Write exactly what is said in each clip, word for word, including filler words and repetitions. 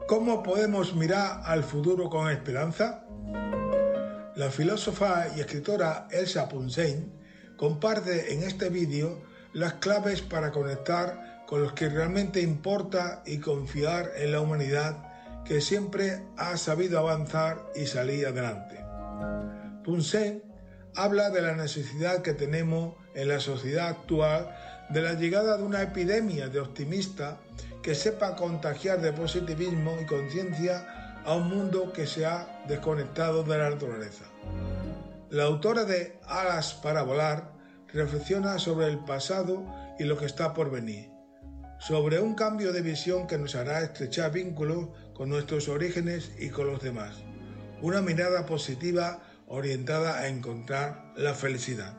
¿Cómo podemos mirar al futuro con esperanza? La filósofa y escritora Elsa Punsen comparte en este vídeo las claves para conectar con lo que realmente importa y confiar en la humanidad que siempre ha sabido avanzar y salir adelante. Punsen habla de la necesidad que tenemos en la sociedad actual de la llegada de una epidemia de optimistas que sepa contagiar de positivismo y conciencia a un mundo que se ha desconectado de la naturaleza. La autora de Alas para volar reflexiona sobre el pasado y lo que está por venir, sobre un cambio de visión que nos hará estrechar vínculos con nuestros orígenes y con los demás, una mirada positiva orientada a encontrar la felicidad.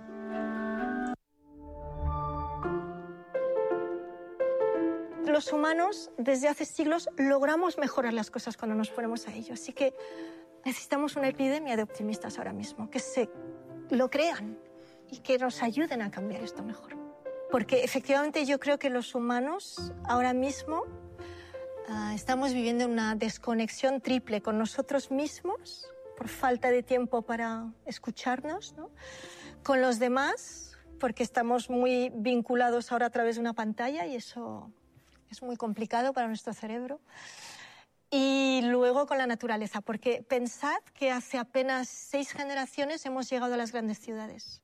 Los humanos, desde hace siglos, logramos mejorar las cosas cuando nos ponemos a ello. Así que necesitamos una epidemia de optimistas ahora mismo, que se lo crean y que nos ayuden a cambiar esto mejor. Porque efectivamente yo creo que los humanos ahora mismo uh, estamos viviendo una desconexión triple con nosotros mismos, por falta de tiempo para escucharnos, ¿no? Con los demás, porque estamos muy vinculados ahora a través de una pantalla y eso es muy complicado para nuestro cerebro. Y luego con la naturaleza, porque pensad que hace apenas seis generaciones hemos llegado a las grandes ciudades.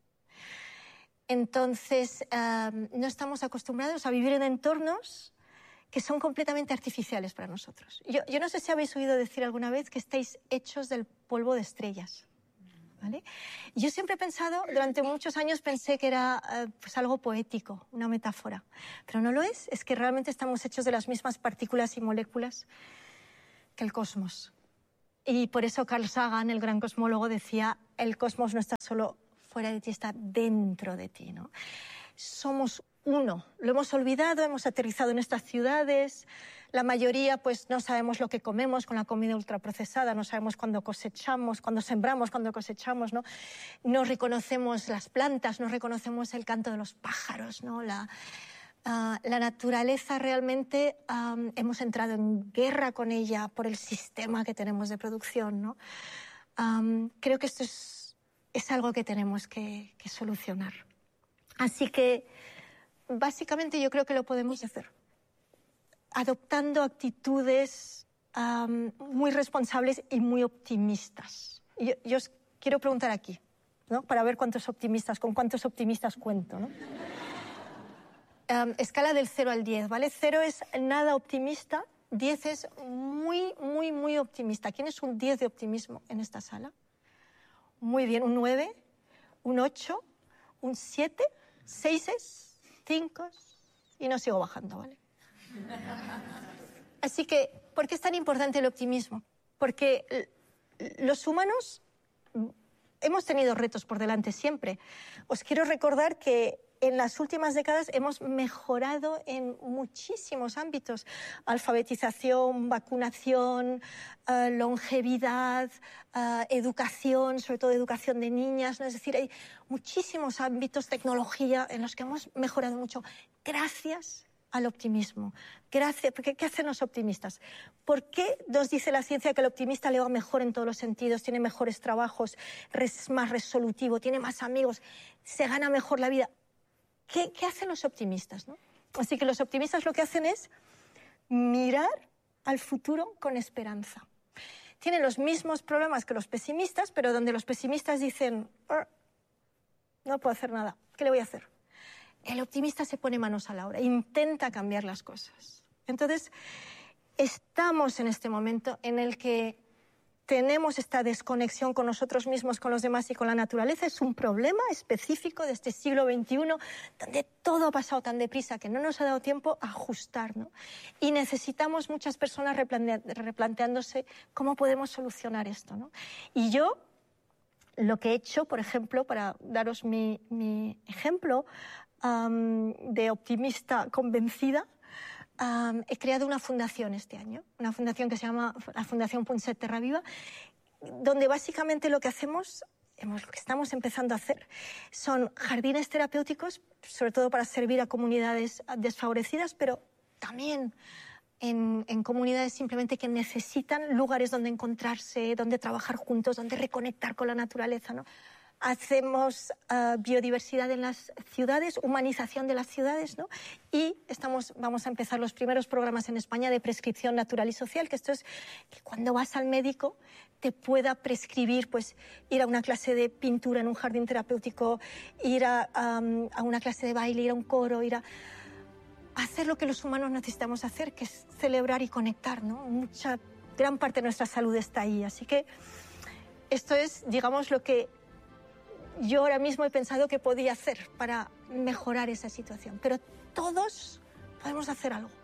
Entonces, um, no estamos acostumbrados a vivir en entornos que son completamente artificiales para nosotros. Yo, yo no sé si habéis oído decir alguna vez que estáis hechos del polvo de estrellas, ¿vale? Yo siempre he pensado, durante muchos años pensé que era uh, pues algo poético, una metáfora, pero no lo es, es que realmente estamos hechos de las mismas partículas y moléculas que el cosmos. Y por eso Carl Sagan, el gran cosmólogo, decía, el cosmos no está solo fuera de ti, está dentro de ti, ¿no? Somos uno. Lo hemos olvidado, hemos aterrizado en estas ciudades. La mayoría, pues, no sabemos lo que comemos con la comida ultraprocesada, no sabemos cuándo cosechamos, cuándo sembramos, cuándo cosechamos, ¿no? No reconocemos las plantas, no reconocemos el canto de los pájaros, ¿no? La, uh, la naturaleza realmente um, hemos entrado en guerra con ella por el sistema que tenemos de producción, ¿no? Um, creo que esto es, es algo que tenemos que, que solucionar. Así que básicamente yo creo que lo podemos hacer adoptando actitudes um, muy responsables y muy optimistas. Yo, yo os quiero preguntar aquí, ¿no? Para ver cuántos optimistas, con cuántos optimistas cuento, ¿no? Um, escala del cero al diez, ¿vale? cero es nada optimista, diez es muy, muy, muy optimista. ¿Quién es un diez de optimismo en esta sala? Muy bien, un nueve, un ocho, un siete, seis, cinco y no sigo bajando, ¿vale? Así que, ¿por qué es tan importante el optimismo? Porque los humanos hemos tenido retos por delante siempre. Os quiero recordar que en las últimas décadas hemos mejorado en muchísimos ámbitos. Alfabetización, vacunación, uh, longevidad, uh, educación, sobre todo educación de niñas, ¿no? Es decir, hay muchísimos ámbitos, tecnología, en los que hemos mejorado mucho. Gracias al optimismo. Gracias. Porque, ¿qué hacen los optimistas? ¿Por qué nos dice la ciencia que el optimista le va mejor en todos los sentidos, tiene mejores trabajos, es más resolutivo, tiene más amigos, se gana mejor la vida? ¿Qué, qué hacen los optimistas, ¿no? Así que los optimistas lo que hacen es mirar al futuro con esperanza. Tienen los mismos problemas que los pesimistas, pero donde los pesimistas dicen, no puedo hacer nada, ¿qué le voy a hacer? El optimista se pone manos a la obra, intenta cambiar las cosas. Entonces, estamos en este momento en el que tenemos esta desconexión con nosotros mismos, con los demás y con la naturaleza. Es un problema específico de este siglo veintiuno, donde todo ha pasado tan deprisa que no nos ha dado tiempo a ajustar, ¿no? Y necesitamos muchas personas replante- replanteándose cómo podemos solucionar esto, ¿no? Y yo, lo que he hecho, por ejemplo, para daros mi, mi ejemplo um, de optimista convencida, Um, he creado una fundación este año, una fundación que se llama la Fundación Punset Terra Viva, donde básicamente lo que hacemos, lo que estamos empezando a hacer, son jardines terapéuticos, sobre todo para servir a comunidades desfavorecidas, pero también en, en comunidades simplemente que necesitan lugares donde encontrarse, donde trabajar juntos, donde reconectar con la naturaleza, ¿no? Hacemos uh, biodiversidad en las ciudades, humanización de las ciudades, ¿no? Y estamos, vamos a empezar los primeros programas en España de prescripción natural y social, que esto es que cuando vas al médico te pueda prescribir, pues, ir a una clase de pintura en un jardín terapéutico, ir a, um, a una clase de baile, ir a un coro, ir a hacer lo que los humanos necesitamos hacer, que es celebrar y conectar, ¿no? Mucha, gran parte de nuestra salud está ahí. Así que esto es, digamos, lo que yo ahora mismo he pensado que podía hacer para mejorar esa situación. Pero todos podemos hacer algo.